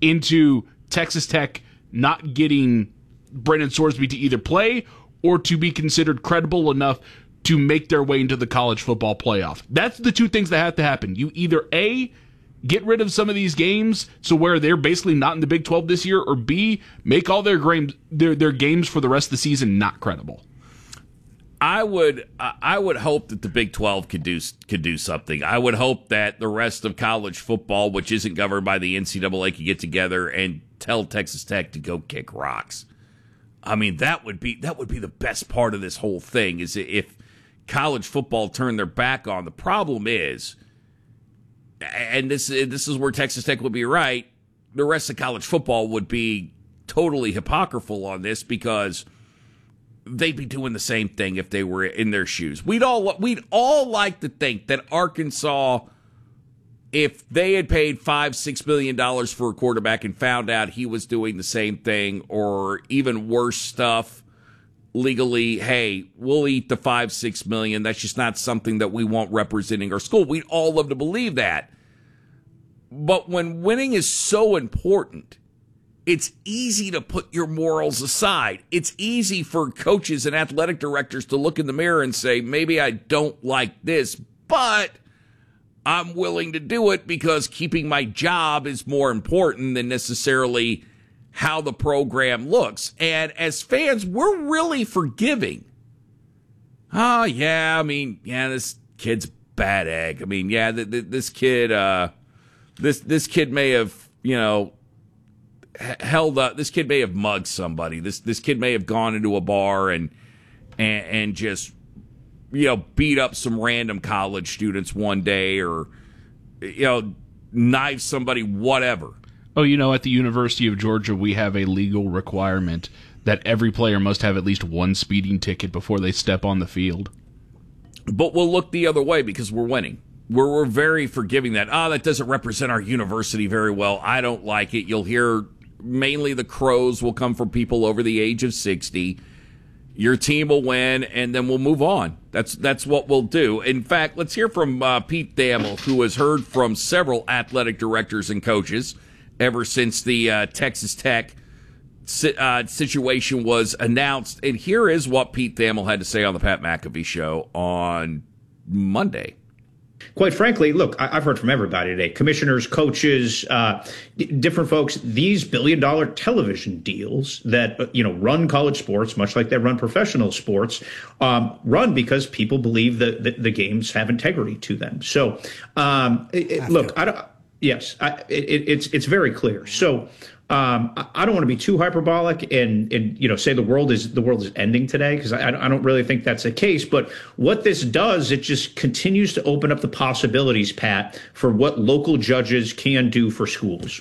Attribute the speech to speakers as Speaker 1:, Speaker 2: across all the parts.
Speaker 1: into Texas Tech not getting Brendan Sorsby to either play or to be considered credible enough to make their way into the college football playoff. That's the two things that have to happen. You either A, get rid of some of these games so where they're basically not in the Big 12 this year, or B, make all their games for the rest of the season not credible.
Speaker 2: I would hope that the Big 12 could do something. I would hope that the rest of college football, which isn't governed by the NCAA, could get together and tell Texas Tech to go kick rocks. I mean, that would be the best part of this whole thing, is if college football turned their back on. The problem is, and this is where Texas Tech would be right, the rest of college football would be totally hypocritical on this, because they'd be doing the same thing if they were in their shoes. We'd all like to think that Arkansas, if they had paid $5-6 million for a quarterback and found out he was doing the same thing or even worse stuff legally, hey, we'll eat the $5-6 million. That's just not something that we want representing our school. We'd all love to believe that. But when winning is so important, it's easy to put your morals aside. It's easy for coaches and athletic directors to look in the mirror and say, maybe I don't like this, but I'm willing to do it because keeping my job is more important than necessarily how the program looks. And as fans, we're really forgiving. Oh, yeah, I mean, yeah, this kid's a bad egg. I mean, yeah, this kid may have, held up. This kid may have mugged somebody. This kid may have gone into a bar and just, beat up some random college students one day, or, knife somebody, whatever.
Speaker 1: Oh, at the University of Georgia, we have a legal requirement that every player must have at least one speeding ticket before they step on the field.
Speaker 2: But we'll look the other way because we're winning. We're very forgiving that. That doesn't represent our university very well. I don't like it. You'll hear mainly the crows will come from people over the age of 60. Your team will win, and then we'll move on. That's what we'll do. In fact, let's hear from Pete Thamel, who has heard from several athletic directors and coaches ever since the Texas Tech situation was announced. And here is what Pete Thamel had to say on the Pat McAfee Show on Monday.
Speaker 3: Quite frankly, look, I've heard from everybody today, commissioners, coaches, different folks, these billion-dollar television deals that, run college sports, much like they run professional sports, run because people believe that the games have integrity to them. So, it's very clear. So, I don't want to be too hyperbolic and say the world is ending today, because I don't really think that's the case. But what this does, it just continues to open up the possibilities, Pat, for what local judges can do for schools.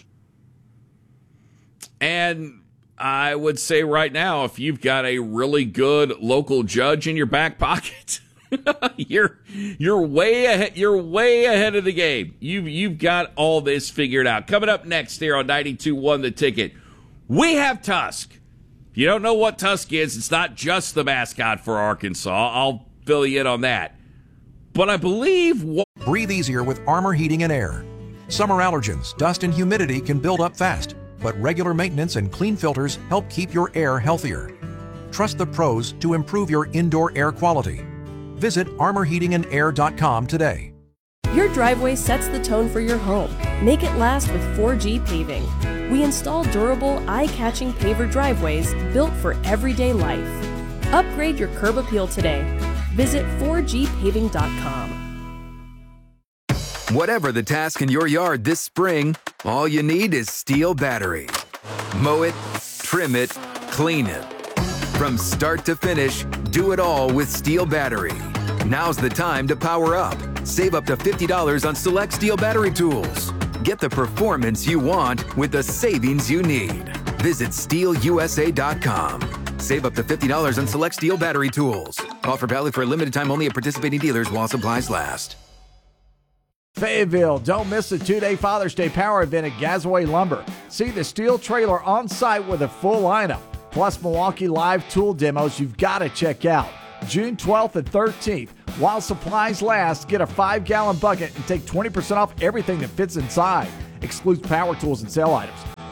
Speaker 2: And I would say right now, if you've got a really good local judge in your back pocket, you're way ahead. You're way ahead of the game. You've got all this figured out. Coming up next here on 92.1 The Ticket, we have Tusk. If you don't know what Tusk is, it's not just the mascot for Arkansas. I'll fill you in on that. But I believe
Speaker 4: breathe easier with Armor Heating and Air. Summer allergens, dust, and humidity can build up fast, but regular maintenance and clean filters help keep your air healthier. Trust the pros to improve your indoor air quality. Visit armorheatingandair.com today.
Speaker 5: Your driveway sets the tone for your home. Make it last with 4G Paving. We install durable, eye-catching paver driveways built for everyday life. Upgrade your curb appeal today. Visit 4gpaving.com.
Speaker 6: Whatever the task in your yard this spring, all you need is Steel battery. Mow it, trim it, clean it. From start to finish, do it all with Steel battery. Now's the time to power up. Save up to $50 on select Steel battery tools. Get the performance you want with the savings you need. Visit SteelUSA.com. Save up to $50 on select Steel battery tools. Offer valid for a limited time only at participating dealers while supplies last.
Speaker 7: Fayetteville, don't miss the 2-day Father's Day Power event at Gazaway Lumber. See the Steel trailer on site with a full lineup, plus Milwaukee Live tool demos you've got to check out. June 12th and 13th. While supplies last, get a 5-gallon bucket and take 20% off everything that fits inside. Excludes power tools and sale items.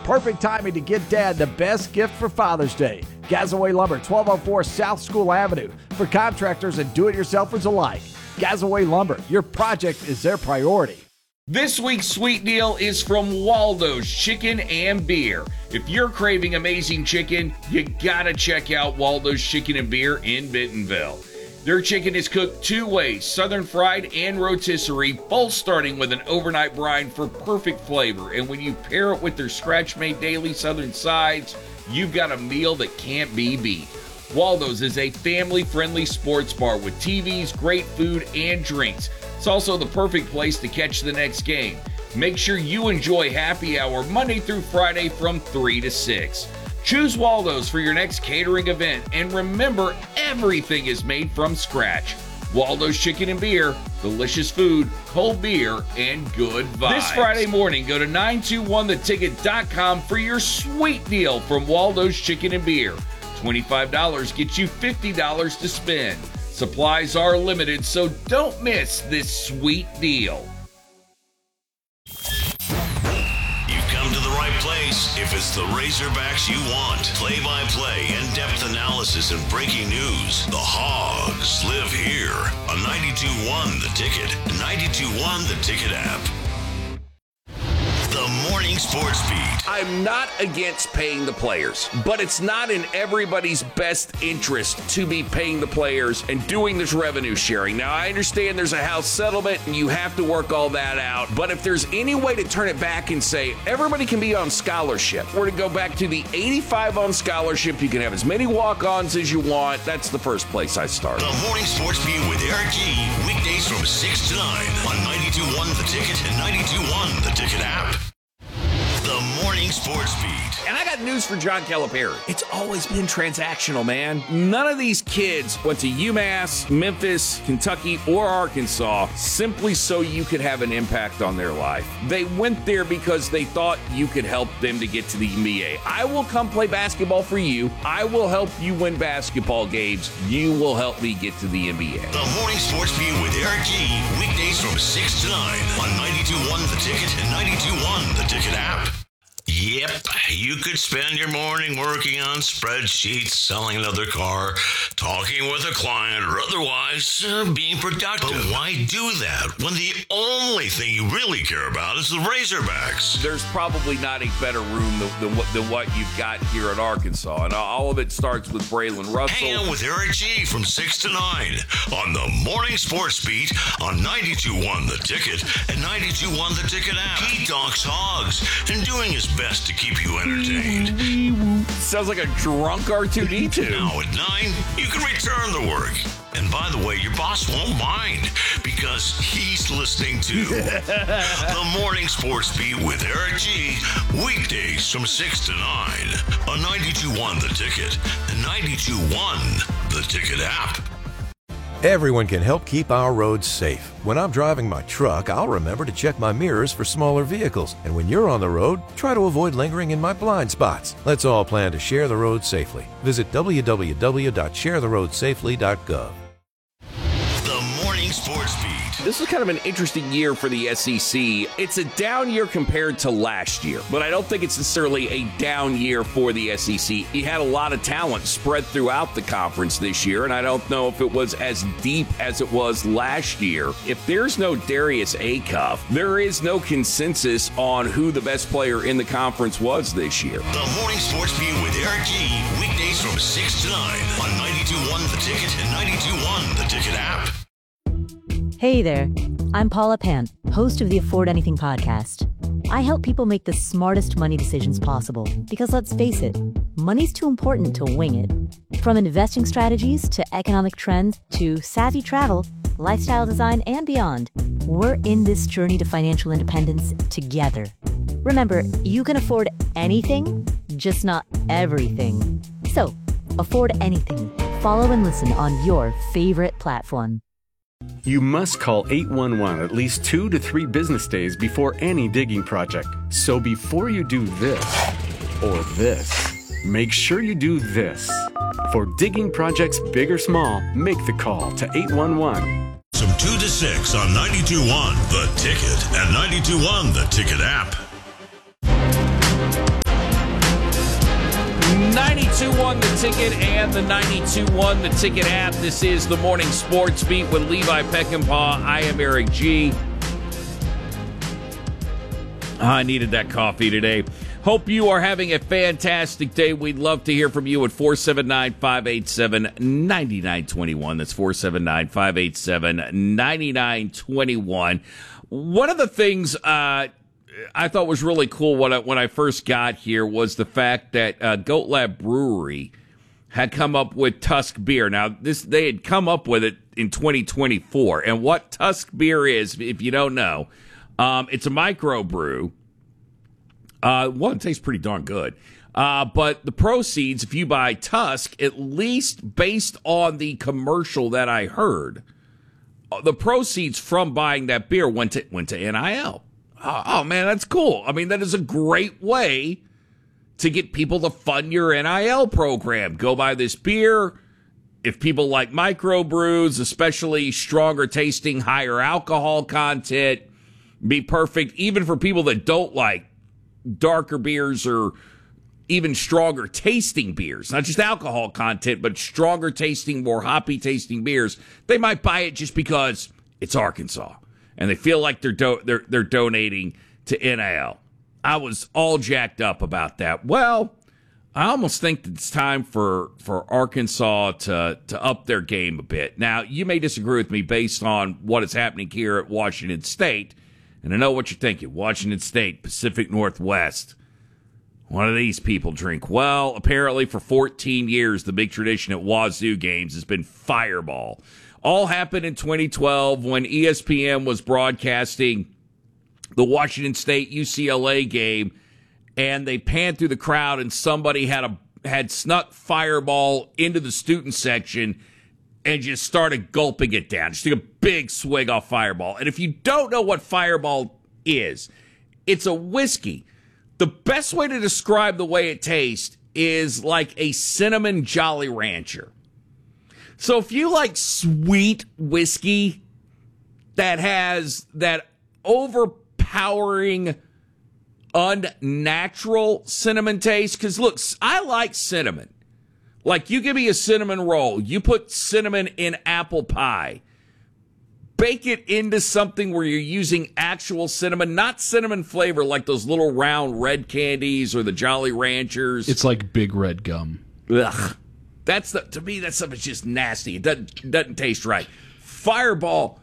Speaker 7: Perfect timing to get Dad the best gift for Father's Day. Gazaway Lumber, 1204 South School Avenue. For contractors and do-it-yourselfers alike. Gazaway Lumber, your project is their priority.
Speaker 2: This week's sweet deal is from Waldo's Chicken and Beer. If you're craving amazing chicken, you gotta check out Waldo's Chicken and Beer in Bentonville. Their chicken is cooked 2 ways, southern fried and rotisserie, both starting with an overnight brine for perfect flavor. And when you pair it with their scratch-made daily southern sides, you've got a meal that can't be beat. Waldo's is a family-friendly sports bar with TVs, great food, and drinks. It's also the perfect place to catch the next game. Make sure you enjoy happy hour Monday through Friday from 3 to 6. Choose Waldo's for your next catering event, and remember, everything is made from scratch. Waldo's Chicken and Beer, delicious food, cold beer, and good vibes. This Friday morning, go to 921theticket.com for your sweet deal from Waldo's Chicken and Beer. $25 gets you $50 to spend. Supplies are limited, so don't miss this sweet deal.
Speaker 8: To the right place if it's the Razorbacks you want. Play-by-play, in-depth analysis, and breaking news. The Hogs live here on 92.1 The Ticket, 92.1 The Ticket app. The Morning Sports Beat.
Speaker 2: I'm not against paying the players, but it's not in everybody's best interest to be paying the players and doing this revenue sharing. Now, I understand there's a House settlement and you have to work all that out, but if there's any way to turn it back and say everybody can be on scholarship, or to go back to the 85 on scholarship, you can have as many walk-ons as you want, that's the first place I start.
Speaker 8: The Morning Sports Beat with Eric G. Weekdays from 6 to 9 on 92.1 The Ticket and 92.1 The Ticket app. The Morning Sports Beat.
Speaker 2: And I got news for John Calipari. It's always been transactional, man. None of these kids went to UMass, Memphis, Kentucky, or Arkansas simply so you could have an impact on their life. They went there because they thought you could help them to get to the NBA. I will come play basketball for you. I will help you win basketball games. You will help me get to the NBA.
Speaker 8: The Morning Sports Beat with Eric G. Weekdays from 6 to 9 on 92.1 The Ticket and 92.1 The Ticket app. Yep, you could spend your morning working on spreadsheets, selling another car, talking with a client, or otherwise being productive. But why do that when the only thing you really care about is the Razorbacks?
Speaker 2: There's probably not a better room than what you've got here at Arkansas, and all of it starts with Braylon Russell.
Speaker 8: Hang out with Eric G. from 6 to 9 on the Morning Sports Beat on 92.1 The Ticket and 92.1 The Ticket app. He talks Hogs and doing his best to keep you entertained.
Speaker 2: Sounds like a drunk R2-D2.
Speaker 8: Now at 9, you can return to work. And by the way, your boss won't mind because he's listening to The Morning Sports Beat with Eric G. Weekdays from 6 to 9 on 92.1 The Ticket and 92.1 The Ticket app.
Speaker 4: Everyone can help keep our roads safe. When I'm driving my truck, I'll remember to check my mirrors for smaller vehicles. And when you're on the road, try to avoid lingering in my blind spots. Let's all plan to share the road safely. Visit www.sharetheroadsafely.gov.
Speaker 8: The Morning Sports Beat.
Speaker 2: This is kind of an interesting year for the SEC. It's a down year compared to last year, but I don't think it's necessarily a down year for the SEC. You had a lot of talent spread throughout the conference this year, and I don't know if it was as deep as it was last year. If there's no Darius Acuff, there is no consensus on who the best player in the conference was this year.
Speaker 8: The Morning Sports Beat with Eric G. Weekdays from 6 to 9 on 92.1 The Ticket and 92.1 The Ticket app.
Speaker 9: Hey there, I'm Paula Pant, host of the Afford Anything podcast. I help people make the smartest money decisions possible because, let's face it, money's too important to wing it. From investing strategies to economic trends to savvy travel, lifestyle design, and beyond, we're in this journey to financial independence together. Remember, you can afford anything, just not everything. So, afford anything. Follow and listen on your favorite platform.
Speaker 10: You must call 811 at least 2 to 3 business days before any digging project. So before you do this or this, make sure you do this. For digging projects big or small, make the call to 811.
Speaker 8: From 2 to 6 on 92.1 The Ticket and 92.1 The Ticket app.
Speaker 2: 92.1 The Ticket and the 92.1 The Ticket app. This is the Morning Sports Beat with Levi Peckinpah. I am Eric G. I needed that coffee today. Hope you are having a fantastic day. We'd love to hear from you at 479-587-9921. That's 479-587-9921. One of the things I thought was really cool when I first got here was the fact that Goat Lab Brewery had come up with Tusk beer. Now, they had come up with it in 2024. And what Tusk beer is, if you don't know, it's a microbrew. It tastes pretty darn good. But the proceeds, if you buy Tusk, at least based on the commercial that I heard, the proceeds from buying that beer went to NIL. Oh, man, that's cool. I mean, that is a great way to get people to fund your NIL program. Go buy this beer. If people like microbrews, especially stronger tasting, higher alcohol content, be perfect. Even for people that don't like darker beers or even stronger tasting beers, not just alcohol content, but stronger tasting, more hoppy tasting beers, they might buy it just because it's Arkansas and they feel like they're donating to NIL. I was all jacked up about that. Well, I almost think that it's time for Arkansas to up their game a bit. Now, you may disagree with me based on what is happening here at Washington State, and I know what you're thinking. Washington State, Pacific Northwest. What do these people drink? Well, apparently for 14 years, the big tradition at Wazoo games has been Fireball. All happened in 2012 when ESPN was broadcasting the Washington State UCLA game, and they panned through the crowd, and somebody had snuck Fireball into the student section and just started gulping it down. Just took a big swig off Fireball. And if you don't know what Fireball is, it's a whiskey. The best way to describe the way it tastes is like a cinnamon Jolly Rancher. So if you like sweet whiskey that has that overpowering, unnatural cinnamon taste, because look, I like cinnamon. Like, you give me a cinnamon roll, you put cinnamon in apple pie, bake it into something where you're using actual cinnamon, not cinnamon flavor like those little round red candies or the Jolly Ranchers.
Speaker 1: It's like Big Red gum.
Speaker 2: Ugh. To me, that stuff is just nasty. It doesn't taste right. Fireball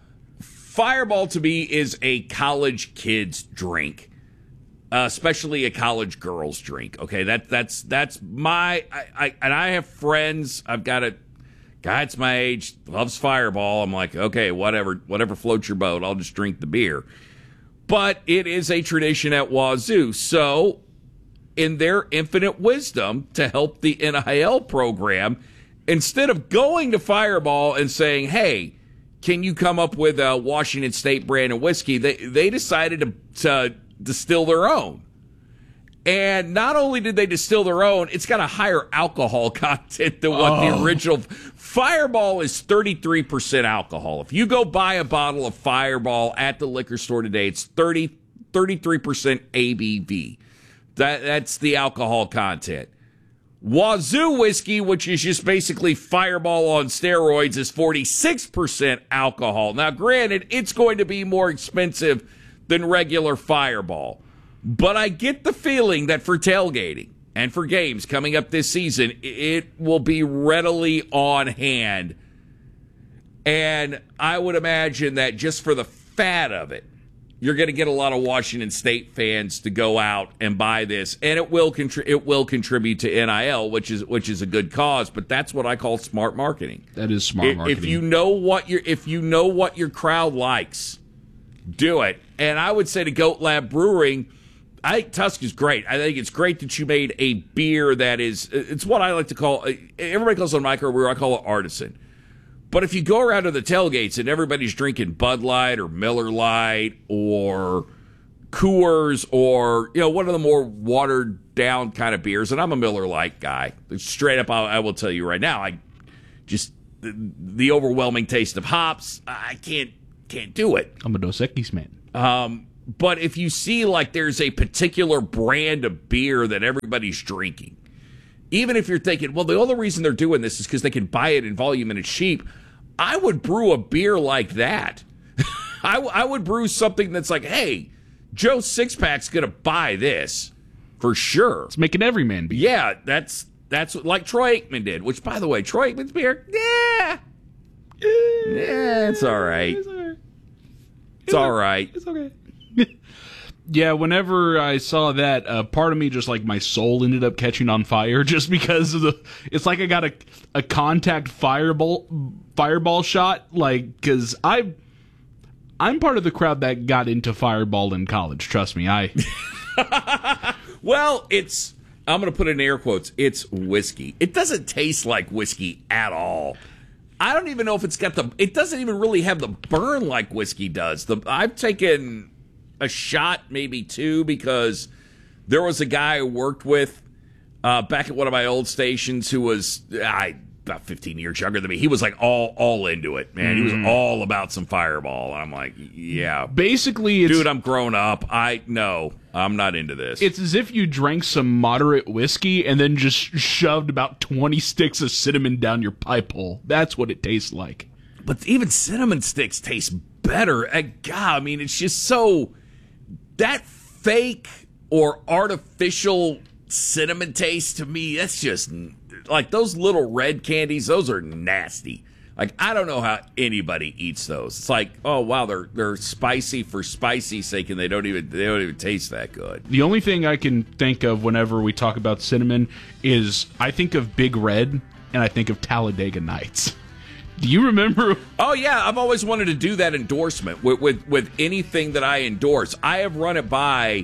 Speaker 2: to me is a college kid's drink. Especially a college girl's drink. Okay, that's my. And I have friends. I've got a guy that's my age, loves Fireball. I'm like, okay, whatever floats your boat. I'll just drink the beer. But it is a tradition at Wazoo. So, in their infinite wisdom to help the NIL program, instead of going to Fireball and saying, hey, can you come up with a Washington State brand of whiskey, they decided to distill their own. And not only did they distill their own, it's got a higher alcohol content than what the original. Fireball is 33% alcohol. If you go buy a bottle of Fireball at the liquor store today, it's 33% ABV. That's the alcohol content. Wazoo whiskey, which is just basically Fireball on steroids, is 46% alcohol. Now, granted, it's going to be more expensive than regular Fireball. But I get the feeling that for tailgating and for games coming up this season, it will be readily on hand. And I would imagine that just for the fat of it, you're going to get a lot of Washington State fans to go out and buy this, and it will contribute to NIL, which is a good cause. But that's what I call smart marketing.
Speaker 1: That is smart marketing.
Speaker 2: If you know what your crowd likes, do it. And I would say to Goat Lab Brewing, I think Tusk is great. I think it's great that you made a beer that is, it's what I like to call, everybody calls it a microbrew, I call it artisan. But if you go around to the tailgates and everybody's drinking Bud Light or Miller Lite or Coors or, one of the more watered down kind of beers, and I'm a Miller Lite guy. Straight up, I will tell you right now, the overwhelming taste of hops, I can't do it.
Speaker 1: I'm a Dos Equis man.
Speaker 2: But if you see like there's a particular brand of beer that everybody's drinking, even if you're thinking, well, the only reason they're doing this is because they can buy it in volume and it's cheap, I would brew a beer like that. I would brew something that's like, hey, Joe Sixpack's going to buy this for sure.
Speaker 1: It's making every man beer.
Speaker 2: Yeah, that's what, like Troy Aikman did, which, by the way, Troy Aikman's beer, it's all right. It's all right.
Speaker 1: It's okay. Yeah, whenever I saw that, part of me just like my soul ended up catching on fire just because of it's like I got a contact fireball shot, like, because I'm part of the crowd that got into Fireball in college. Trust me,
Speaker 2: Well, I'm going to put it in air quotes, it's whiskey. It doesn't taste like whiskey at all. I don't even know if it doesn't even really have the burn like whiskey does. I've taken a shot, maybe two, because there was a guy I worked with back at one of my old stations who was about 15 years younger than me. He was like all into it, man. He was all about some Fireball. I'm like, yeah.
Speaker 1: Basically,
Speaker 2: dude, I'm grown up. I'm not into this.
Speaker 1: It's as if you drank some moderate whiskey and then just shoved about 20 sticks of cinnamon down your pipe hole. That's what it tastes like.
Speaker 2: But even cinnamon sticks taste better. God, I mean, it's just so... That fake or artificial cinnamon taste, to me, that's just... Like, those little red candies, those are nasty. Like, I don't know how anybody eats those. It's like, oh, wow, they're spicy for spicy's sake, and they don't even taste that good.
Speaker 1: The only thing I can think of whenever we talk about cinnamon is I think of Big Red, and I think of Talladega Nights. Do you remember?
Speaker 2: Oh, yeah. I've always wanted to do that endorsement with anything that I endorse. I have run it by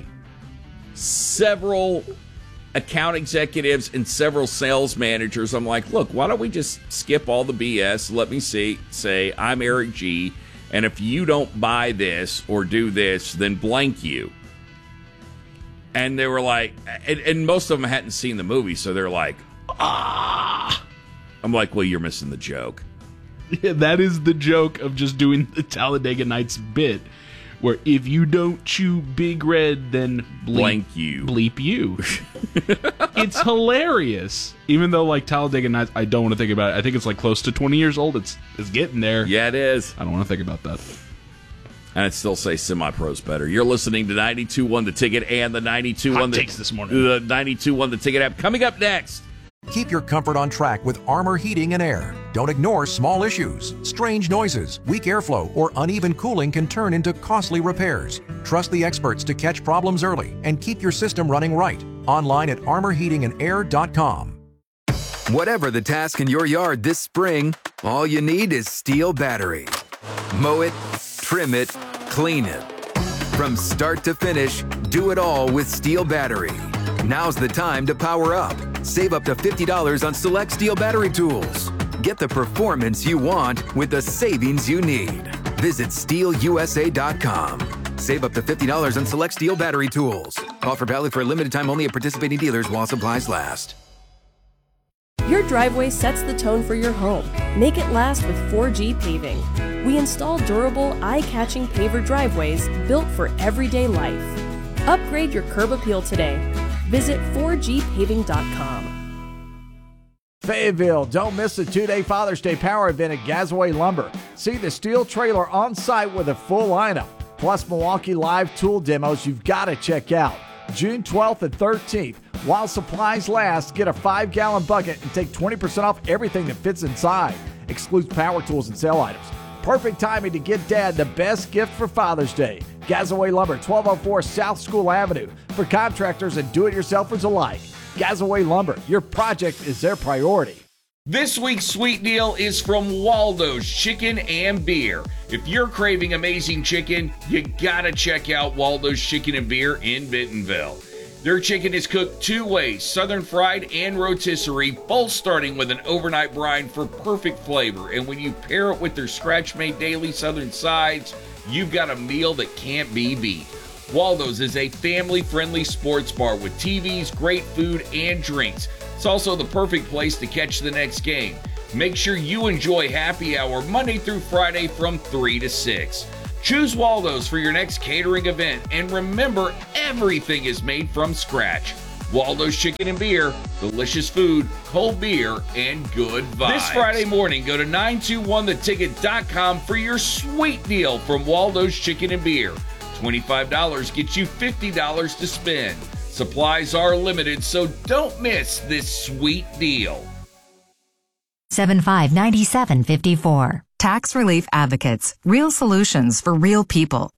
Speaker 2: several account executives and several sales managers. I'm like, look, why don't we just skip all the BS? Let me say I'm Eric G., and if you don't buy this or do this, then blank you. And they were like, and most of them hadn't seen the movie, so they're like, ah. I'm like, well, you're missing the joke.
Speaker 1: Yeah, that is the joke of just doing the Talladega Nights bit, where if you don't chew Big Red, then
Speaker 2: blank you.
Speaker 1: Bleep you. It's hilarious. Even though, like, Talladega Nights, I don't want to think about it. I think it's, like, close to 20 years old. It's getting there.
Speaker 2: Yeah, it is.
Speaker 1: I don't want to think about that.
Speaker 2: And I'd still say semi-pro's better. You're listening to 92.1 The Ticket and the 92.1
Speaker 1: takes this morning.
Speaker 2: The 92.1 The Ticket app. Coming up next.
Speaker 4: Keep your comfort on track with Armor Heating and Air. Don't ignore small issues. Strange noises, weak airflow, or uneven cooling can turn into costly repairs. Trust the experts to catch problems early and keep your system running right. Online at armorheatingandair.com.
Speaker 6: Whatever the task in your yard this spring, all you need is Steel battery. Mow it, trim it, clean it. From start to finish, do it all with Steel battery. Now's the time to power up. Save up to $50 on select Steel battery tools. Get the performance you want with the savings you need. Visit SteelUSA.com. Save up to $50 on select Steel battery tools. Offer valid for a limited time only at participating dealers while supplies last.
Speaker 5: Your driveway sets the tone for your home. Make it last with 4G paving. We install durable, eye-catching paver driveways built for everyday life. Upgrade your curb appeal today. Visit 4gpaving.com.
Speaker 7: Fayetteville, don't miss the 2-day Father's Day Power event at Gazaway Lumber. See the steel trailer on site with a full lineup, plus Milwaukee Live tool demos you've got to check out. June 12th and 13th. While supplies last, get a 5-gallon bucket and take 20% off everything that fits inside. Excludes power tools and sale items. Perfect timing to get Dad the best gift for Father's Day. Gazaway Lumber, 1204 South School Avenue. For contractors and do-it-yourselfers alike. Gazaway Lumber, your project is their priority.
Speaker 2: This week's sweet deal is from Waldo's Chicken and Beer. If you're craving amazing chicken, you gotta check out Waldo's Chicken and Beer in Bentonville. Their chicken is cooked 2 ways, southern fried and rotisserie, both starting with an overnight brine for perfect flavor. And when you pair it with their scratch-made daily southern sides, you've got a meal that can't be beat. Waldo's is a family-friendly sports bar with TVs, great food, and drinks. It's also the perfect place to catch the next game. Make sure you enjoy happy hour Monday through Friday from 3 to 6. Choose Waldo's for your next catering event, and remember, everything is made from scratch. Waldo's Chicken and Beer, delicious food, cold beer, and good vibes. This Friday morning, go to 921theticket.com for your sweet deal from Waldo's Chicken and Beer. $25 gets you $50 to spend. Supplies are limited, so don't miss this sweet deal.
Speaker 11: 759754.
Speaker 12: Tax Relief Advocates. Real solutions for real people.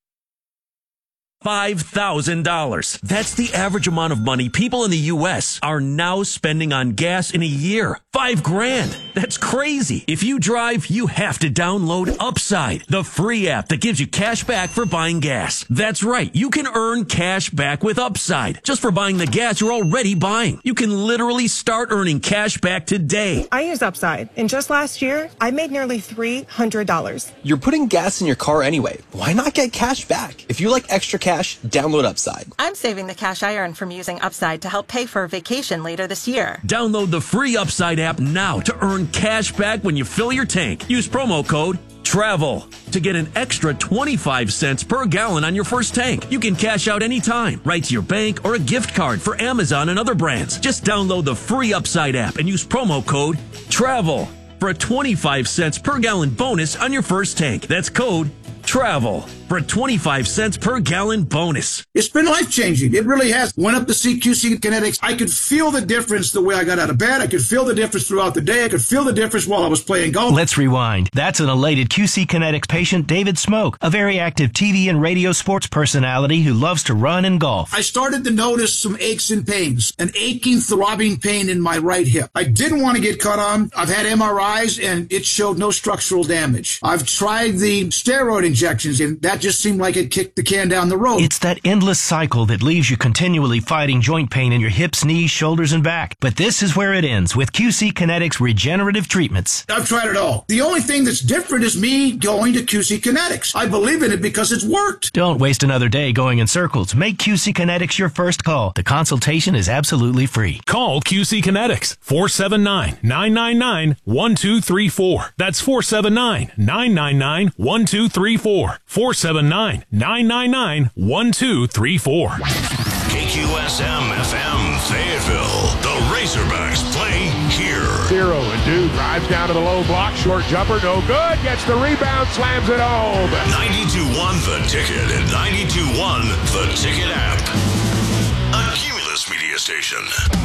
Speaker 13: $5,000. That's the average amount of money people in the U.S. are now spending on gas in a year. $5,000. That's crazy. If you drive, you have to download Upside, the free app that gives you cash back for buying gas. That's right. You can earn cash back with Upside just for buying the gas you're already buying. You can literally start earning cash back today.
Speaker 14: I use Upside, and just last year, I made nearly $300.
Speaker 15: You're putting gas in your car anyway. Why not get cash back? If you like extra cash, download Upside.
Speaker 16: I'm saving the cash I earn from using Upside to help pay for a vacation later this year.
Speaker 13: Download the free Upside app now to earn cash back when you fill your tank. Use promo code TRAVEL to get an extra 25 cents per gallon on your first tank. You can cash out anytime, right to your bank or a gift card for Amazon and other brands. Just download the free Upside app and use promo code TRAVEL for a 25 cents per gallon bonus on your first tank. That's code TRAVEL for a 25 cents per gallon bonus.
Speaker 17: It's been life-changing. It really has. Went up to see QC Kinetics. I could feel the difference the way I got out of bed. I could feel the difference throughout the day. I could feel the difference while I was playing golf.
Speaker 18: Let's rewind. That's an elated QC Kinetics patient, David Smoke, a very active TV and radio sports personality who loves to run and golf.
Speaker 17: I started to notice some aches and pains, an aching, throbbing pain in my right hip. I didn't want to get cut on. I've had MRIs, and it showed no structural damage. I've tried the steroid injections, and that just seemed like it kicked the can down the road.
Speaker 18: It's that endless cycle that leaves you continually fighting joint pain in your hips, knees, shoulders, and back. But this is where it ends with QC Kinetics regenerative treatments.
Speaker 17: I've tried it all. The only thing that's different is me going to QC Kinetics. I believe in it because it's worked.
Speaker 18: Don't waste another day going in circles. Make QC Kinetics your first call. The consultation is absolutely free.
Speaker 19: Call QC Kinetics, 479-999-1234. That's 479-999-1234. 479-999-1234.
Speaker 8: KQSM-FM Fayetteville. The Razorbacks play here.
Speaker 20: 0-2 drives down to the low block. Short jumper, no good. Gets the rebound, slams it home.
Speaker 8: 92.1 The Ticket and 92.1 The Ticket app. A Cumulus media station.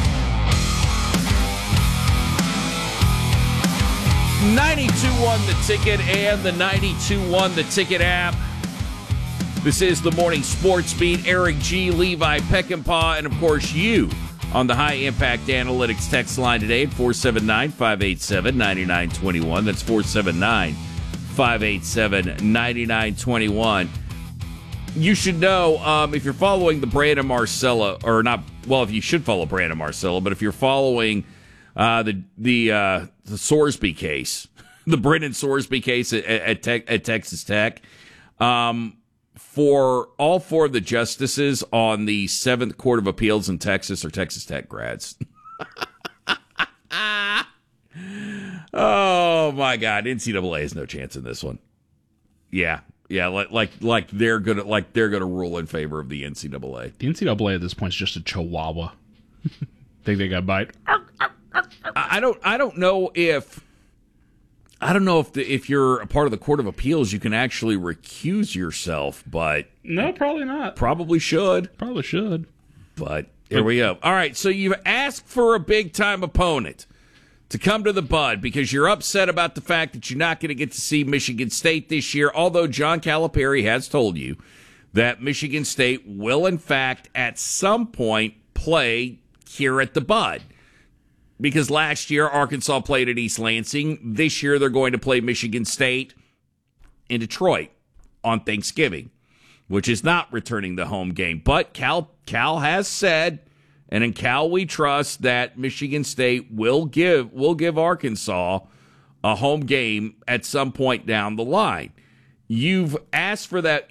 Speaker 2: 92.1 The Ticket and the 92.1 The Ticket app. This is the Morning Sports Beat. Eric G., Levi Peckinpah, and of course you on the High Impact Analytics text line today at 479-587-9921. That's 479-587-9921. You should know, if you're following the Brandon Marcella, or not, well, if you should follow Brandon Marcella, but if you're following the Sorsby case, the Brendan Sorsby case at Texas Tech, for all four of the justices on the 7th Court of Appeals in Texas are Texas Tech grads. Oh my God, NCAA has no chance in this one. Yeah, like they're gonna rule in favor of the NCAA.
Speaker 1: The NCAA at this point is just a chihuahua. Think they got a bite?
Speaker 2: I don't know if you're a part of the Court of Appeals, you can actually recuse yourself, but
Speaker 1: no, probably not.
Speaker 2: Probably should. But here we go. All right, so you've asked for a big-time opponent to come to the Bud because you're upset about the fact that you're not going to get to see Michigan State this year, although John Calipari has told you that Michigan State will, in fact, at some point play here at the Bud. Because last year, Arkansas played at East Lansing. This year, they're going to play Michigan State in Detroit on Thanksgiving, which is not returning the home game. But Cal has said, and in Cal we trust, that Michigan State will give Arkansas a home game at some point down the line. You've asked for that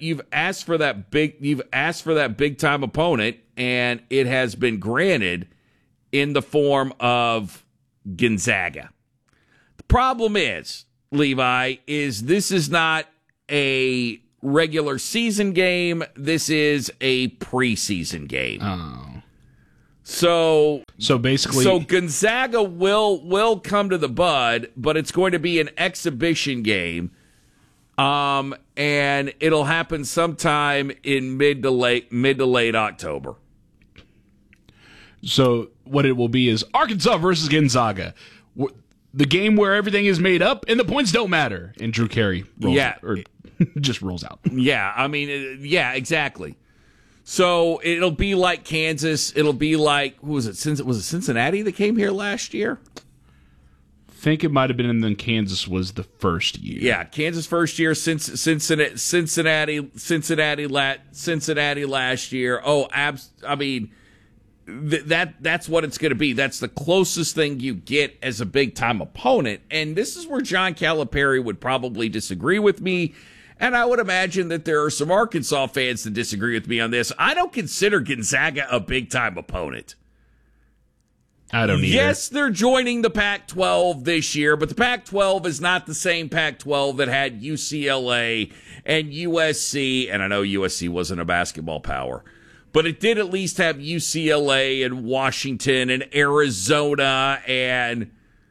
Speaker 2: big time opponent, and it has been granted in the form of Gonzaga. The problem is, Levi, this is not a regular season game. This is a preseason game.
Speaker 1: Oh.
Speaker 2: So
Speaker 1: basically,
Speaker 2: Gonzaga will come to the Bud, but it's going to be an exhibition game, and it'll happen sometime in mid to late October.
Speaker 1: So what it will be is Arkansas versus Gonzaga, the game where everything is made up and the points don't matter. And Drew Carey just rolls out.
Speaker 2: Yeah, I mean, yeah, exactly. So it'll be like Kansas. It'll be like, who was it? Was it Cincinnati that came here last year?
Speaker 1: I think it might have been, and then Kansas was the first year.
Speaker 2: Yeah, Kansas first year, Cincinnati last year. Oh, I mean, that's what it's going to be. That's the closest thing you get as a big time opponent, and this is where John Calipari would probably disagree with me. And I would imagine that there are some Arkansas fans that disagree with me on this. I don't consider Gonzaga a big-time opponent.
Speaker 1: I don't either.
Speaker 2: Yes, they're joining the Pac-12 this year, but the Pac-12 is not the same Pac-12 that had UCLA and USC, and I know USC wasn't a basketball power, but it did at least have UCLA and Washington and Arizona and...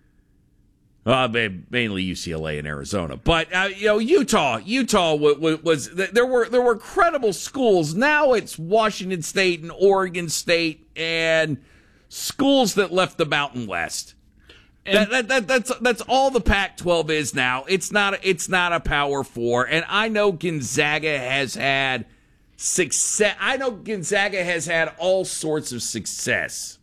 Speaker 2: mainly UCLA and Arizona, but Utah was there were credible schools. Now it's Washington State and Oregon State and schools that left the Mountain West. That's all the Pac-12 is now. It's not a Power 4, and I know Gonzaga has had success. I know Gonzaga has had all sorts of success.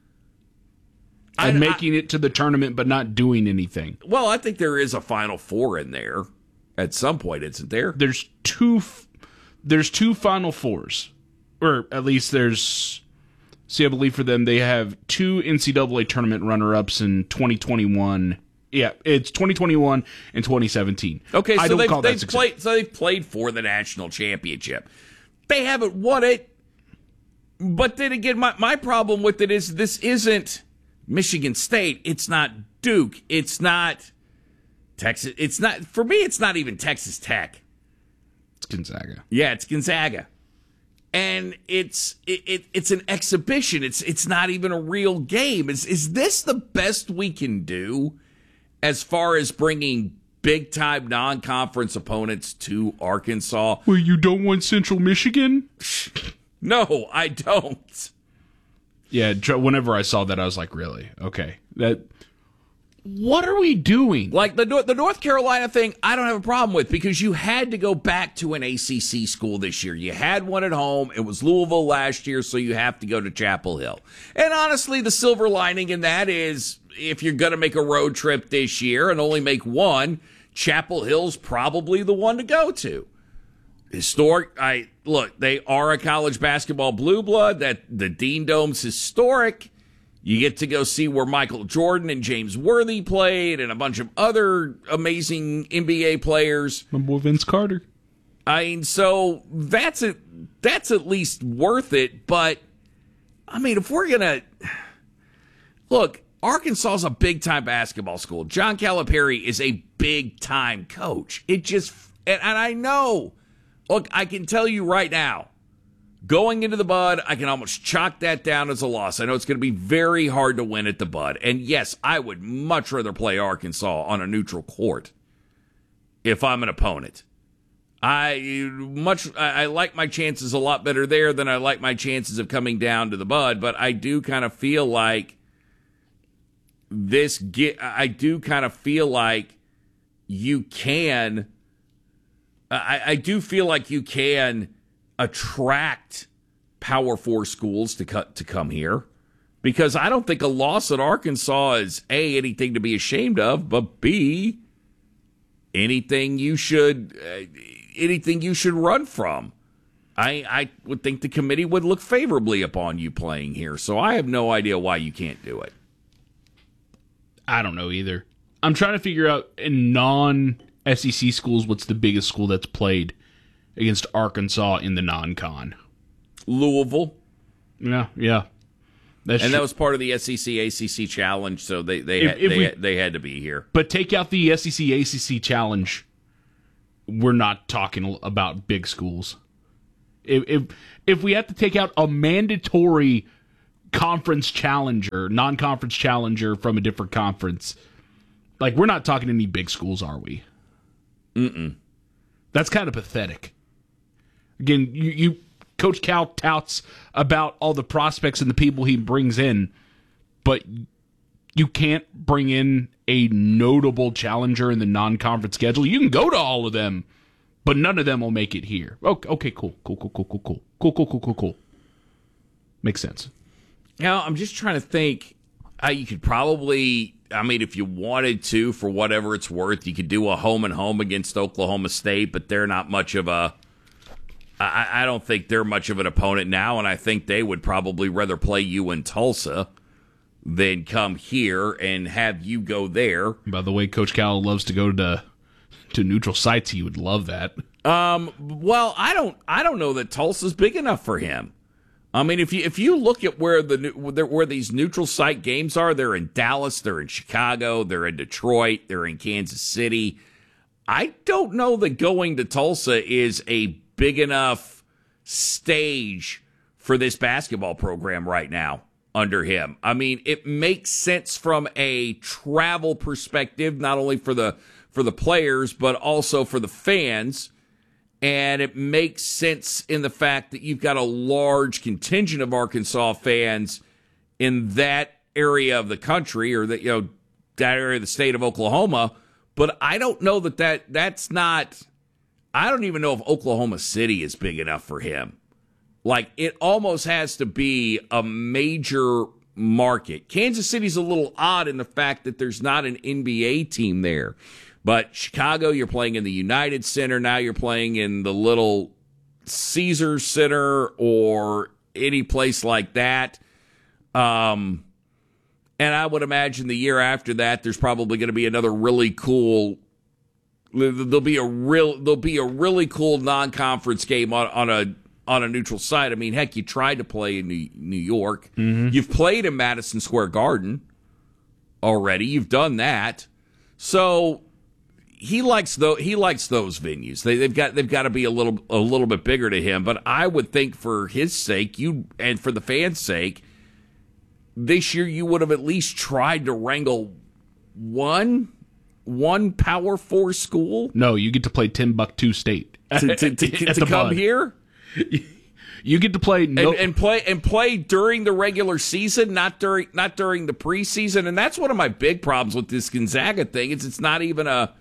Speaker 1: And making it to the tournament, but not doing anything.
Speaker 2: Well, I think there is a Final Four in there at some point, isn't there?
Speaker 1: There's two Final Fours, or at least there's. See, I believe for them they have 2 NCAA tournament runner-ups in 2021. Yeah, it's 2021 and 2017.
Speaker 2: Okay, so they've played for the national championship. They haven't won it, but then again, my problem with it is this isn't Michigan State, it's not Duke, it's not Texas, it's not, for me, it's not even Texas Tech.
Speaker 1: It's Gonzaga.
Speaker 2: Yeah, it's Gonzaga. And it's an exhibition. It's not even a real game. Is this the best we can do as far as bringing big-time non-conference opponents to Arkansas?
Speaker 1: Well, you don't want Central Michigan?
Speaker 2: No, I don't.
Speaker 1: Yeah, whenever I saw that, I was like, really? Okay. What are we doing?
Speaker 2: Like the North Carolina thing, I don't have a problem with, because you had to go back to an ACC school this year. You had one at home. It was Louisville last year, so you have to go to Chapel Hill. And honestly, the silver lining in that is if you're going to make a road trip this year and only make one, Chapel Hill's probably the one to go to. Historic, they are a college basketball blue blood. That the Dean Dome's historic. You get to go see where Michael Jordan and James Worthy played and a bunch of other amazing NBA players.
Speaker 1: My boy Vince Carter.
Speaker 2: I mean, so that's at least worth it. But, I mean, if we're going to... Look, Arkansas is a big-time basketball school. John Calipari is a big-time coach. It just... And I know... Look, I can tell you right now, going into the Bud, I can almost chalk that down as a loss. I know it's going to be very hard to win at the Bud. And yes, I would much rather play Arkansas on a neutral court if I'm an opponent. I like my chances a lot better there than I like my chances of coming down to the Bud, but I do kind of feel like you can I do feel like you can attract Power 4 schools to come here, because I don't think a loss at Arkansas is A, anything to be ashamed of, but B, anything you should run from. I would think the committee would look favorably upon you playing here, so I have no idea why you can't do it.
Speaker 1: I don't know either. I'm trying to figure out in non-SEC schools what's the biggest school that's played against Arkansas in the non-con.
Speaker 2: Louisville.
Speaker 1: Yeah.
Speaker 2: That was part of the SEC-ACC challenge, so they had to be here.
Speaker 1: But take out the SEC-ACC challenge, we're not talking about big schools. If we have to take out a mandatory conference challenger, non-conference challenger from a different conference. Like, we're not talking any big schools, are we?
Speaker 2: Mm-mm.
Speaker 1: That's kind of pathetic. Again, you Coach Cal touts about all the prospects and the people he brings in, but you can't bring in a notable challenger in the non-conference schedule. You can go to all of them, but none of them will make it here. Okay, cool. Makes sense.
Speaker 2: Now, I'm just trying to think. You could probably, if you wanted to, for whatever it's worth, you could do a home and home against Oklahoma State, but they're not much of a, I don't think they're much of an opponent now, and I think they would probably rather play you in Tulsa than come here and have you go there.
Speaker 1: By the way, Coach Cal loves to go to neutral sites. He would love that.
Speaker 2: Well, I don't know that Tulsa's big enough for him. If you look at where these neutral site games are, they're in Dallas, they're in Chicago, they're in Detroit, they're in Kansas City. I don't know that going to Tulsa is a big enough stage for this basketball program right now under him. It makes sense from a travel perspective, not only for the players, but also for the fans. And it makes sense in the fact that you've got a large contingent of Arkansas fans in that area of the country, or that area of the state of Oklahoma. But I don't know that's not. I don't even know if Oklahoma City is big enough for him. Like, it almost has to be a major market. Kansas City's a little odd in the fact that there's not an NBA team there. But Chicago, you're playing in the United Center. Now you're playing in the little Caesars Center or any place like that. And I would imagine the year after that, there's probably going to be another really cool. There'll be a really cool non-conference game on a neutral site. Heck, you tried to play in New York.
Speaker 1: Mm-hmm.
Speaker 2: You've played in Madison Square Garden already. You've done that. So he likes those venues. They've got to be a little bit bigger to him. But I would think for his sake, and for the fans' sake, this year you would have at least tried to wrangle one Power 4 school.
Speaker 1: No, you get to play Timbuktu State
Speaker 2: to come here.
Speaker 1: You get to play
Speaker 2: and play during the regular season, not during the preseason, and that's one of my big problems with this Gonzaga thing. It's not even a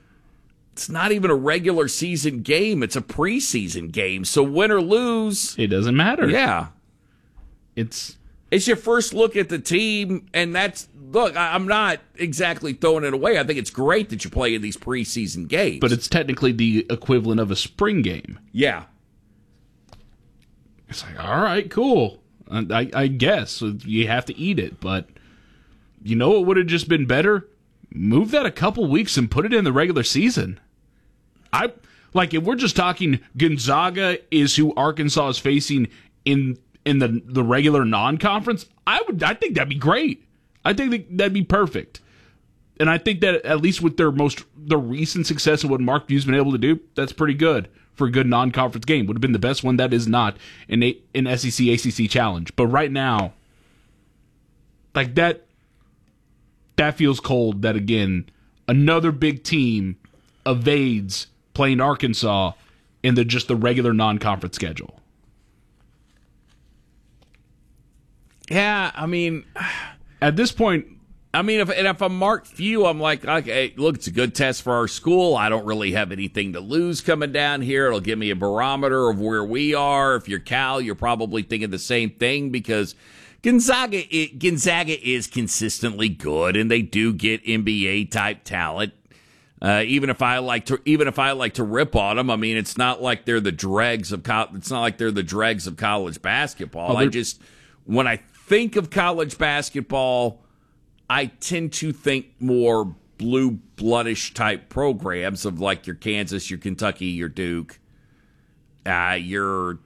Speaker 2: regular season game; it's a preseason game. So win or lose,
Speaker 1: it doesn't matter.
Speaker 2: Yeah,
Speaker 1: it's
Speaker 2: your first look at the team, and I'm not exactly throwing it away. I think it's great that you play in these preseason games,
Speaker 1: but it's technically the equivalent of a spring game.
Speaker 2: Yeah.
Speaker 1: It's like, all right, cool. I guess you have to eat it, but you know what would have just been better? Move that a couple weeks and put it in the regular season. If we're just talking Gonzaga is who Arkansas is facing in the regular non-conference, I think that'd be great. I think that'd be perfect. And I think that at least with the recent success of what Mark View's been able to do, that's pretty good for a good non-conference game. Would have been the best one that is not an SEC ACC challenge. But right now, like that feels cold that, again, another big team evades playing Arkansas in the regular non-conference schedule.
Speaker 2: Yeah,
Speaker 1: at this point,
Speaker 2: if I'm Mark Few, I'm like, okay, look, it's a good test for our school. I don't really have anything to lose coming down here. It'll give me a barometer of where we are. If you're Cal, you're probably thinking the same thing because Gonzaga is consistently good, and they do get NBA type talent. Even if I like to rip on them, it's not like they're the dregs of college basketball. When I think of college basketball, I tend to think more blue-bloodish type programs of like your Kansas, your Kentucky, your Duke, your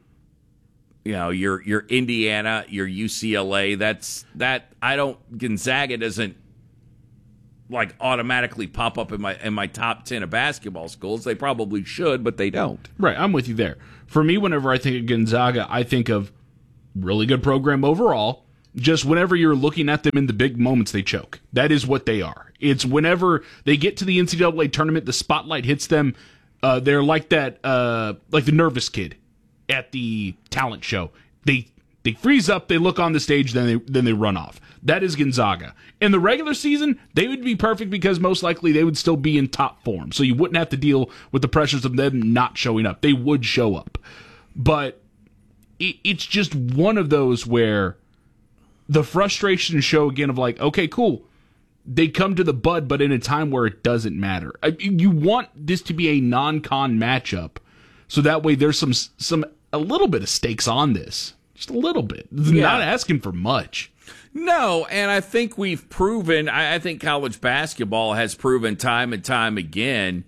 Speaker 2: Indiana, your UCLA. Gonzaga doesn't like automatically pop up in my top 10 of basketball schools. They probably should, but they don't.
Speaker 1: Right, I'm with you there. For me, whenever I think of Gonzaga, I think of really good program overall, Just whenever you're looking at them in the big moments, they choke. That is what they are. It's whenever they get to the NCAA tournament, the spotlight hits them. They're like that, like the nervous kid at the talent show. They freeze up, they look on the stage, then they run off. That is Gonzaga. In the regular season, they would be perfect because most likely they would still be in top form. So you wouldn't have to deal with the pressures of them not showing up. They would show up. But it's just one of those where the frustration show again of like, okay, cool. They come to the Bud, but in a time where it doesn't matter. You want this to be a non-con matchup, so that way there's a little bit of stakes on this. Just a little bit. Not asking for much.
Speaker 2: No, and I think we've proven, I think college basketball has proven time and time again,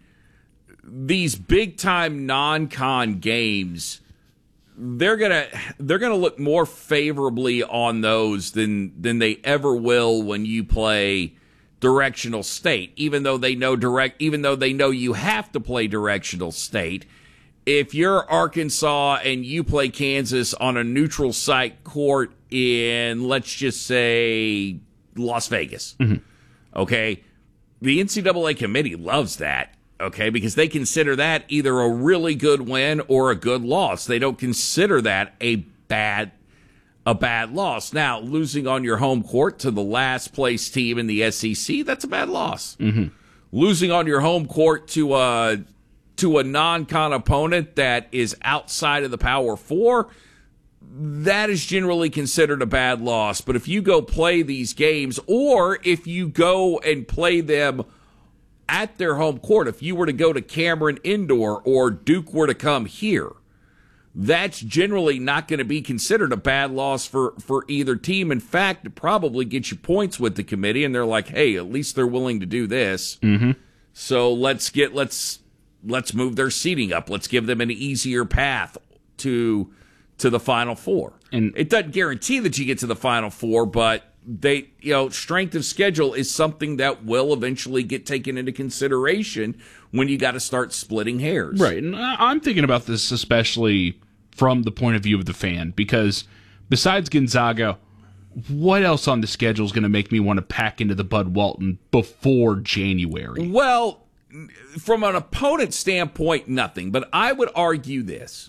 Speaker 2: these big-time non-con games, they're gonna look more favorably on those than they ever will when you play directional state, even though they know you have to play directional state. If you're Arkansas and you play Kansas on a neutral site court in, let's just say, Las Vegas, okay, the NCAA committee loves that, okay, because they consider that either a really good win or a good loss. They don't consider that a bad loss. Now, losing on your home court to the last place team in the SEC, that's a bad loss. Losing on your home court to a non-con opponent that is outside of the Power Four, that is generally considered a bad loss. But if you go play these games, or if you go and play them at their home court, if you were to go to Cameron Indoor or Duke were to come here, that's generally not going to be considered a bad loss for either team. In fact, it probably gets you points with the committee, and they're like, hey, at least they're willing to do this. So let's move their seating up. Let's give them an easier path to the Final Four. And it doesn't guarantee that you get to the Final Four, but strength of schedule is something that will eventually get taken into consideration when you got to start splitting hairs.
Speaker 1: Right. And I'm thinking about this especially from the point of view of the fan, because besides Gonzaga, what else on the schedule is going to make me want to pack into the Bud Walton before January?
Speaker 2: Well, from an opponent standpoint, nothing. But I would argue this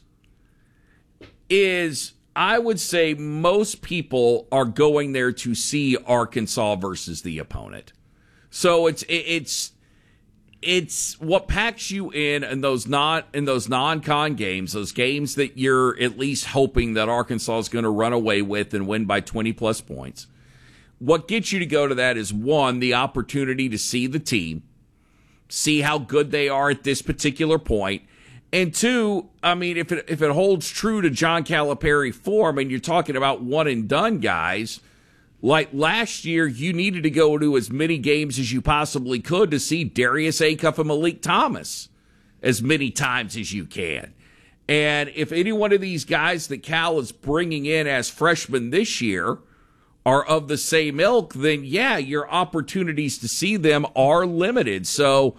Speaker 2: is, I would say most people are going there to see Arkansas versus the opponent. So it's what packs you in those non-con games, those games that you're at least hoping that Arkansas is going to run away with and win by 20-plus points. What gets you to go to that is, one, the opportunity to see the team, see how good they are at this particular point. And two, I mean, if it holds true to John Calipari form, and you're talking about one-and-done guys, like last year, you needed to go to as many games as you possibly could to see Darius Acuff and Malik Thomas as many times as you can. And if any one of these guys that Cal is bringing in as freshmen this year are of the same ilk, then yeah, your opportunities to see them are limited. So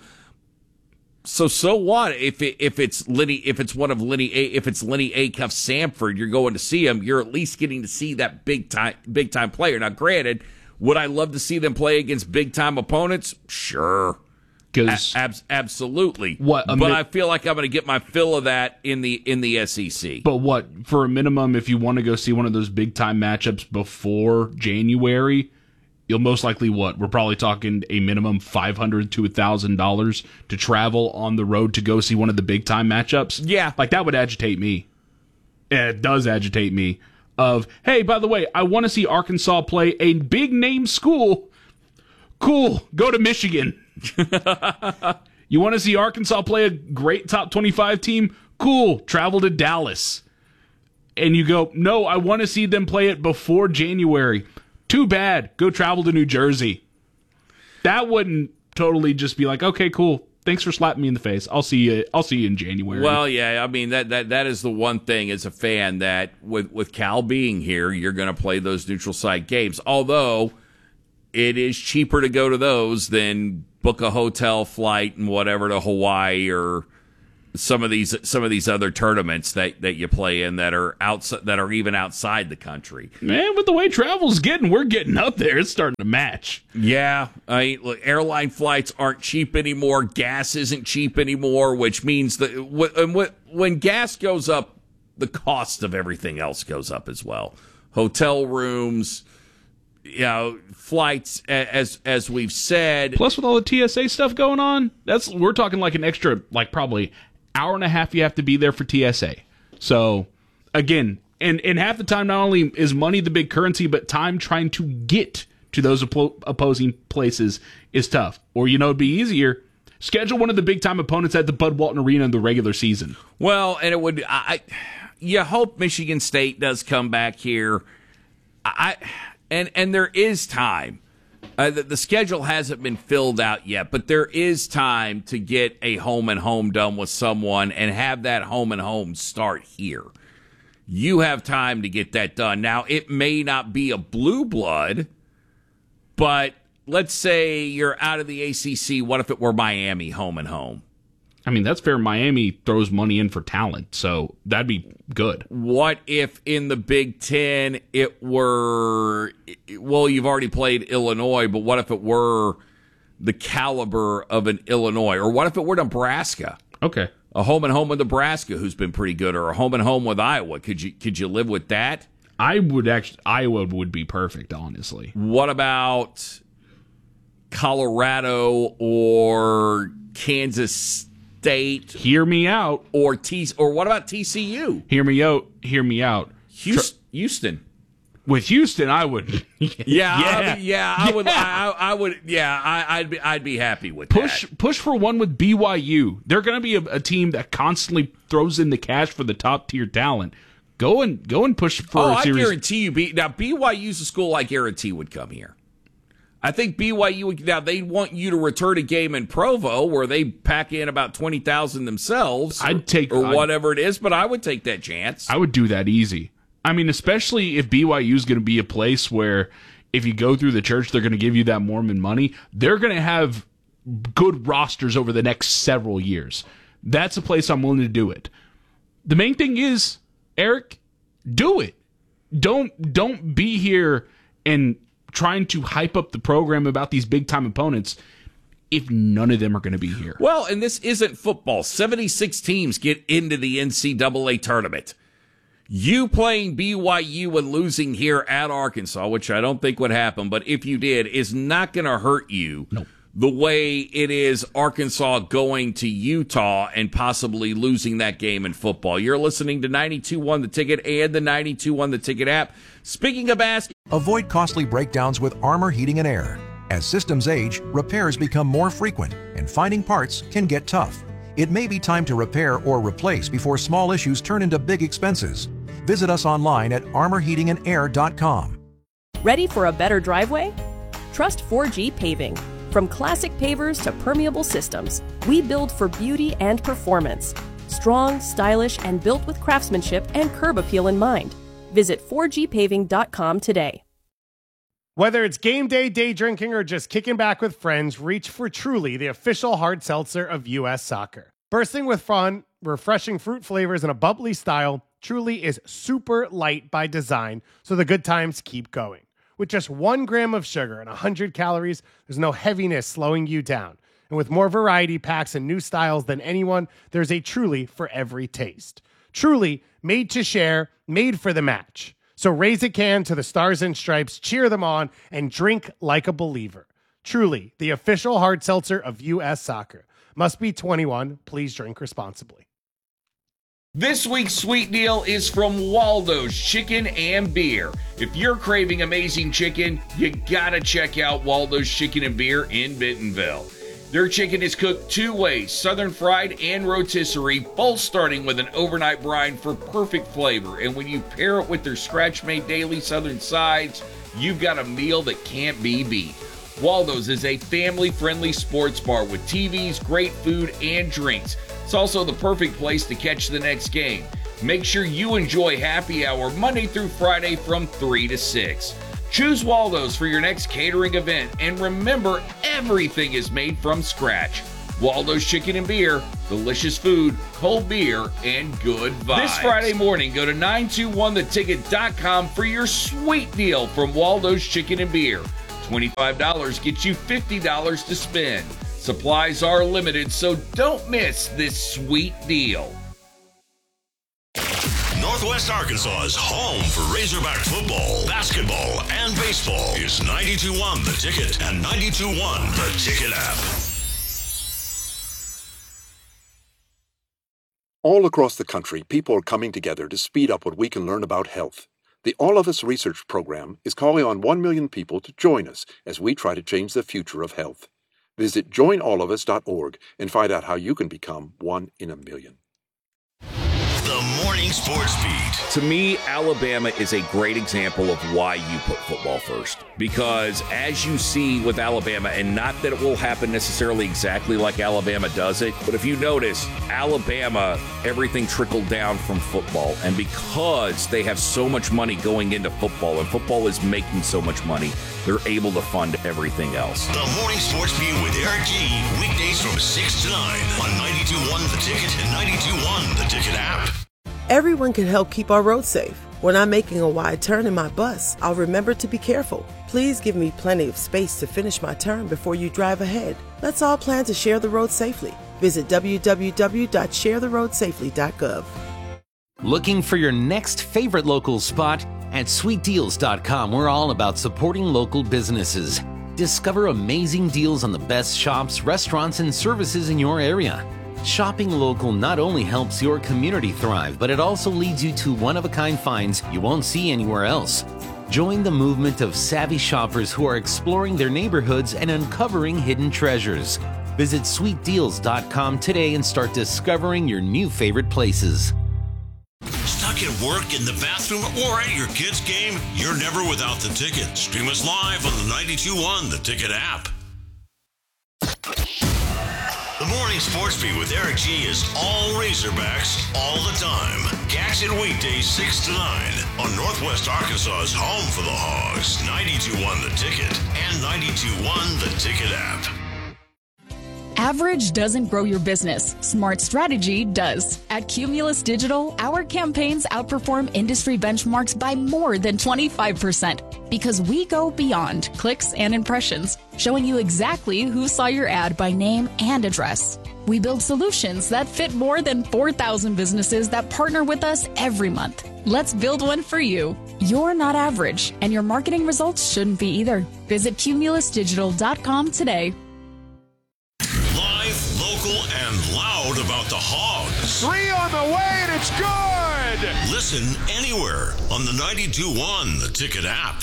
Speaker 2: what if it's Lenny Acuff Samford, you're going to see him, you're at least getting to see that big time player. Now granted, would I love to see them play against big time opponents? Sure. Absolutely. But I feel like I'm going to get my fill of that in the SEC.
Speaker 1: But what, for a minimum, if you want to go see one of those big time matchups before January, you'll most likely we're probably talking a minimum $500 to $1,000 to travel on the road to go see one of the big time matchups.
Speaker 2: Yeah.
Speaker 1: Like, that would agitate me. And it does agitate me. Of, hey, by the way, I want to see Arkansas play a big name school. Cool. Go to Michigan. You want to see Arkansas play a great top 25 team? Cool. Travel to Dallas. And you go, no, I want to see them play it before January. Too bad. Go travel to New Jersey. That wouldn't totally just be like, okay, cool. Thanks for slapping me in the face. I'll see you in January.
Speaker 2: Well, yeah, I mean that is the one thing as a fan that with Cal being here, you're going to play those neutral site games. Although it is cheaper to go to those than book a hotel flight and whatever to Hawaii or some of these other tournaments that you play in that are outside, that are even outside the country.
Speaker 1: Man, with the way travel's getting, we're getting up there. It's starting to match.
Speaker 2: Yeah, I mean, look, airline flights aren't cheap anymore. Gas isn't cheap anymore, which means that when gas goes up, the cost of everything else goes up as well. Hotel rooms, flights, as we've said.
Speaker 1: Plus, with all the TSA stuff going on, we're talking like an extra, like probably hour and a half you have to be there for TSA. So, again, and half the time, not only is money the big currency, but time trying to get to those opposing places is tough. Or, it'd be easier. Schedule one of the big-time opponents at the Bud Walton Arena in the regular season.
Speaker 2: Well, and it would... you hope Michigan State does come back here. And there is time. The schedule hasn't been filled out yet, but there is time to get a home and home done with someone and have that home and home start here. You have time to get that done. Now, it may not be a blue blood, but let's say you're out of the ACC. What if it were Miami home and home?
Speaker 1: I mean, that's fair. Miami throws money in for talent, so that'd be good.
Speaker 2: What if in the Big Ten it were, well, you've already played Illinois, but what if it were the caliber of an Illinois? Or what if it were Nebraska?
Speaker 1: Okay.
Speaker 2: A home and home with Nebraska, who's been pretty good, or a home and home with Iowa. Could you live with that?
Speaker 1: Iowa would be perfect, honestly.
Speaker 2: What about Colorado or Kansas State?
Speaker 1: Hear me out.
Speaker 2: Or what about TCU?
Speaker 1: Hear me out.
Speaker 2: Houston.
Speaker 1: With Houston, I would.
Speaker 2: I'd be happy with that.
Speaker 1: Push for one with BYU. They're going to be a team that constantly throws in the cash for the top tier talent. Go and push for a series.
Speaker 2: I guarantee you. Now BYU's a school I guarantee would come here. I think BYU, now they want you to return a game in Provo where they pack in about 20,000 themselves. Whatever it is, but I would take that chance.
Speaker 1: I would do that easy. I mean, especially if BYU is going to be a place where if you go through the church, they're going to give you that Mormon money. They're going to have good rosters over the next several years. That's a place I'm willing to do it. The main thing is, Eric, do it. Don't be here and trying to hype up the program about these big-time opponents if none of them are going to be here.
Speaker 2: Well, and this isn't football. 76 teams get into the NCAA tournament. You playing BYU and losing here at Arkansas, which I don't think would happen, but if you did, is not going to hurt you the way it is Arkansas going to Utah and possibly losing that game in football. You're listening to 92.1 The Ticket and the 92.1 The Ticket app. Speaking of basketball,
Speaker 4: avoid costly breakdowns with Armor Heating and Air. As systems age, repairs become more frequent, and finding parts can get tough. It may be time to repair or replace before small issues turn into big expenses. Visit us online at armorheatingandair.com.
Speaker 5: Ready for a better driveway? Trust 4G Paving. From classic pavers to permeable systems, we build for beauty and performance. Strong, stylish, and built with craftsmanship and curb appeal in mind. Visit 4gpaving.com today.
Speaker 21: Whether it's game day, day drinking, or just kicking back with friends, reach for Truly, the official hard seltzer of U.S. Soccer. Bursting with fun, refreshing fruit flavors, and a bubbly style, Truly is super light by design, so the good times keep going. With just 1 gram of sugar and 100 calories, there's no heaviness slowing you down. And with more variety packs and new styles than anyone, there's a Truly for every taste. Truly, made to share, made for the match. So raise a can to the Stars and Stripes, cheer them on, and drink like a believer. Truly, the official hard seltzer of U.S. Soccer. Must be 21. Please drink responsibly.
Speaker 2: this week's sweet deal is from Waldo's Chicken and Beer. If you're craving amazing chicken, you gotta check out Waldo's Chicken and Beer in Bentonville. Their chicken is cooked 2 ways, southern fried and rotisserie, both starting with an overnight brine for perfect flavor. And when you pair it with their scratch-made daily southern sides, you've got a meal that can't be beat. Waldo's is a family-friendly sports bar with TVs, great food, and drinks. It's also the perfect place to catch the next game. Make sure you enjoy happy hour Monday through Friday from 3 to 6. Choose Waldo's for your next catering event, and remember, everything is made from scratch. Waldo's Chicken and Beer, delicious food, cold beer, and good vibes. This Friday morning, go to 921theticket.com for your sweet deal from Waldo's Chicken and Beer. $25 gets you $50 to spend. Supplies are limited, so don't miss this sweet deal.
Speaker 8: Northwest Arkansas's home for Razorback football, basketball, and baseball is 92.1 The Ticket and 92.1 The Ticket app.
Speaker 3: All across the country, people are coming together to speed up what we can learn about health. The All of Us Research Program is calling on 1 million people to join us as we try to change the future of health. Visit joinallofus.org and find out how you can become 1 in a million.
Speaker 8: The Morning Sports Beat.
Speaker 2: To me, Alabama is a great example of why you put football first. Because as you see with Alabama, and not that it will happen necessarily exactly like Alabama does it, but if you notice, Alabama, everything trickled down from football. And because they have so much money going into football, and football is making so much money, they're able to fund everything else.
Speaker 8: The Morning Sports Beat with Eric G. Weekdays from 6 to 9 on 92.1 The Ticket and 92.1 The Ticket app.
Speaker 22: Everyone can help keep our roads safe. When I'm making a wide turn in my bus, I'll remember to be careful. Please give me plenty of space to finish my turn before you drive ahead. Let's all plan to share the road safely. Visit www.sharetheroadsafely.gov.
Speaker 23: Looking for your next favorite local spot? At sweetdeals.com, we're all about supporting local businesses. Discover amazing deals on the best shops, restaurants, and services in your area. Shopping local not only helps your community thrive, but it also leads you to one-of-a-kind finds you won't see anywhere else. Join the movement of savvy shoppers who are exploring their neighborhoods and uncovering hidden treasures. Visit sweetdeals.com today and start discovering your new favorite places.
Speaker 8: Stuck at work, in the bathroom, or at your kid's game? You're never without The Ticket. Stream us live on the 92.1 The Ticket app. The Morning Sports Beat with Eric G is all Razorbacks all the time. Catch it weekdays 6 to 9 on Northwest Arkansas's home for the Hogs, 92.1 The Ticket and 92.1 The Ticket app.
Speaker 24: Average doesn't grow your business. Smart strategy does. At Cumulus Digital, our campaigns outperform industry benchmarks by more than 25% because we go beyond clicks and impressions, showing you exactly who saw your ad by name and address. We build solutions that fit more than 4,000 businesses that partner with us every month. Let's build one for you. You're not average, and your marketing results shouldn't be either. Visit cumulusdigital.com today.
Speaker 8: Live, local, and loud about the Hogs.
Speaker 20: 3 on the way, and it's good!
Speaker 8: Listen anywhere on the 92.1 The Ticket app.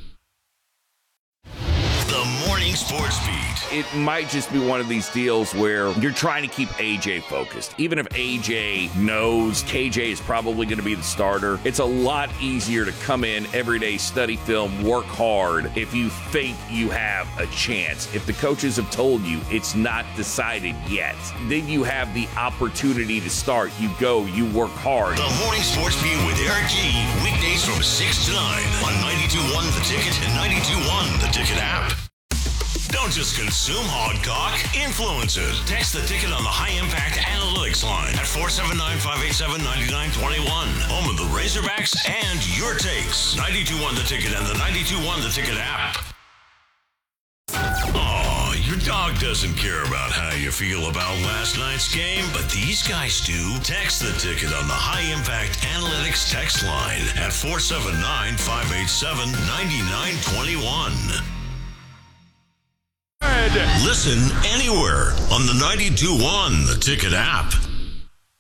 Speaker 8: The Morning Sports Beat.
Speaker 2: It might just be one of these deals where you're trying to keep AJ focused. Even if AJ knows KJ is probably going to be the starter, it's a lot easier to come in every day, study film, work hard if you think you have a chance. If the coaches have told you it's not decided yet, then you have the opportunity to start. You go, you work hard.
Speaker 8: The Morning Sports Beat with Eric G. Weekdays from 6 to 9 on 92.1 The Ticket and 92.1 The Ticket app. Don't just consume Hogtalk, influence it. Text The Ticket on the High Impact Analytics line at 479-587-9921. Home of the Razorbacks and your takes. 92.1 The Ticket and the 92.1 The Ticket app. Oh, your dog doesn't care about how you feel about last night's game, but these guys do. Text The Ticket on the High Impact Analytics text line at 479-587-9921. Listen anywhere on the 92.1 The Ticket app.